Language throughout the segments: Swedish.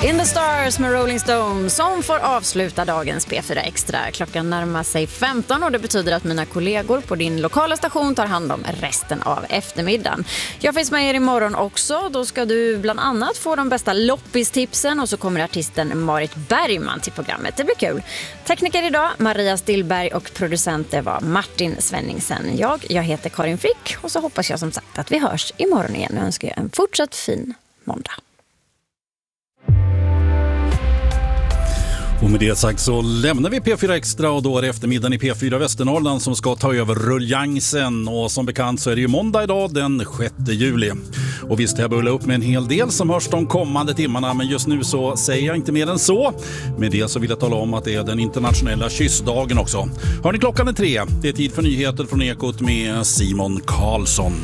In the Stars med Rolling Stone som får avsluta dagens P4 Extra. Klockan närmar sig 15 och det betyder att mina kollegor på din lokala station tar hand om resten av eftermiddagen. Jag finns med er imorgon också. Då ska du bland annat få de bästa loppistipsen och så kommer artisten Marit Bergman till programmet. Det blir kul. Tekniker idag Maria Stillberg och producent det var Martin Svenningsen. Jag heter Karin Frick och så hoppas jag som sagt att vi hörs imorgon igen. Jag önskar er en fortsatt fin måndag. Och med det sagt så lämnar vi P4 Extra och då är det eftermiddagen i P4 Västernorrland som ska ta över ruljansen. Och som bekant så är det ju måndag idag den 6 juli. Och visst jag bullar upp med en hel del som hörs de kommande timmarna, men just nu så säger jag inte mer än så. Med det så vill jag tala om att det är den internationella kyssdagen också. Hör ni klockan är 3, det är tid för nyheter från Ekot med Simon Karlsson.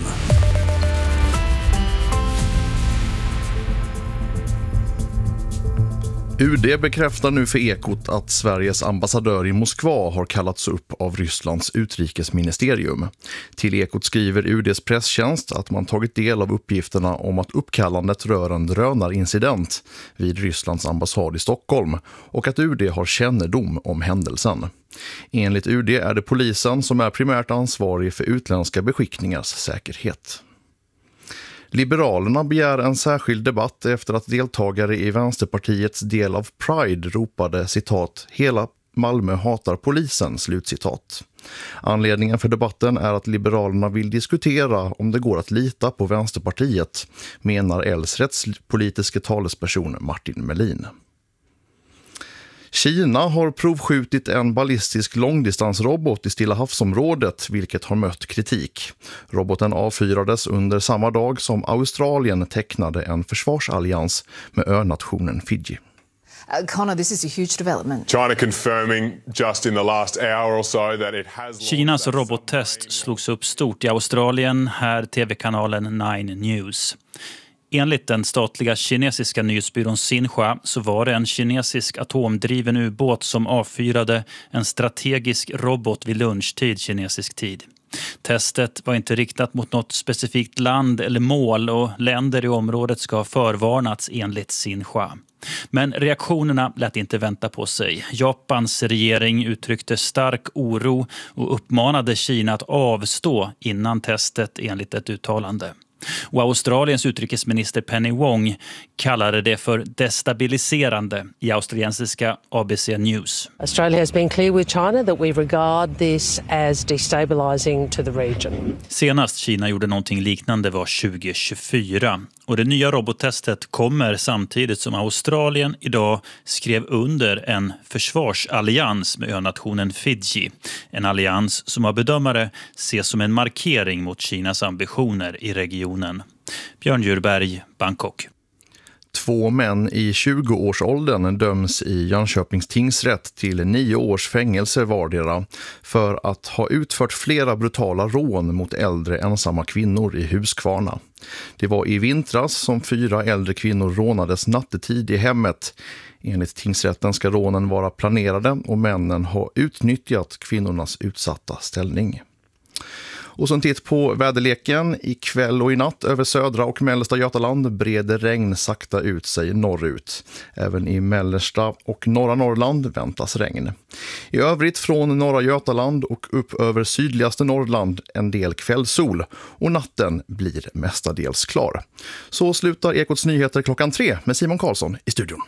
UD bekräftar nu för Ekot att Sveriges ambassadör i Moskva har kallats upp av Rysslands utrikesministerium. Till Ekot skriver UDs presstjänst att man tagit del av uppgifterna om att uppkallandet rör en drönarincident vid Rysslands ambassad i Stockholm och att UD har kännedom om händelsen. Enligt UD är det polisen som är primärt ansvarig för utländska beskickningars säkerhet. Liberalerna begär en särskild debatt efter att deltagare i Vänsterpartiets del av Pride ropade citat "Hela Malmö hatar polisen", slutcitat. Anledningen för debatten är att Liberalerna vill diskutera om det går att lita på Vänsterpartiet, menar Ls rättspolitiska talesperson Martin Melin. Kina har provskjutit en ballistisk långdistansrobot i Stilla havsområdet, vilket har mött kritik. Roboten avfyrades under samma dag som Australien tecknade en försvarsallians med önationen Fiji. Connor, this is a huge development. China confirming just in the last hour or so that it has... Kinas robottest slogs upp stort i Australien, här TV-kanalen 9 News. Enligt den statliga kinesiska nyhetsbyrån Xinhua så var det en kinesisk atomdriven ubåt som avfyrade en strategisk robot vid lunchtid kinesisk tid. Testet var inte riktat mot något specifikt land eller mål och länder i området ska ha förvarnats enligt Xinhua. Men reaktionerna lät inte vänta på sig. Japans regering uttryckte stark oro och uppmanade Kina att avstå innan testet enligt ett uttalande. Och Australiens utrikesminister Penny Wong kallade det för destabiliserande i australiensiska ABC News. Australia has been clear with China that we regard this as destabilizing to the region. Senast Kina gjorde någonting liknande var 2024. Och det nya robottestet kommer samtidigt som Australien idag skrev under en försvarsallians med önationen Fiji. En allians som av bedömare ses som en markering mot Kinas ambitioner i regionen. Björn Djurberg, Bangkok. 2 män i 20-årsåldern döms i Jönköpings tingsrätt till 9 års fängelse vardera för att ha utfört flera brutala rån mot äldre ensamma kvinnor i Huskvarna. Det var i vintras som 4 äldre kvinnor rånades nattetid i hemmet. Enligt tingsrätten ska rånen vara planerade och männen ha utnyttjat kvinnornas utsatta ställning. Och så en titt på väderleken. Ikväll och i natt över södra och mellersta Götaland breder regn sakta ut sig norrut. Även i mellersta och norra Norrland väntas regn. I övrigt från norra Götaland och upp över sydligaste Norrland en del kvällssol och natten blir mestadels klar. Så slutar Ekots nyheter klockan 3 med Simon Karlsson i studion.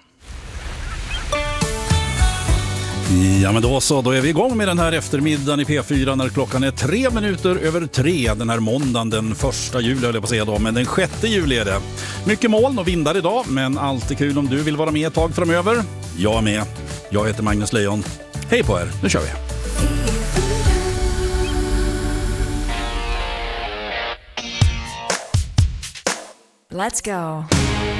Ja men då så, då är vi igång med den här eftermiddagen i P4 när klockan är 3 minuter över 3 den här måndagen den 1 juli höll jag på att säga då, men den 6 juli är det. Mycket moln och vindar idag, men alltid kul om du vill vara med ett tag framöver. Jag är med. Jag heter Magnus Lejon. Hej på er, nu kör vi. Let's go.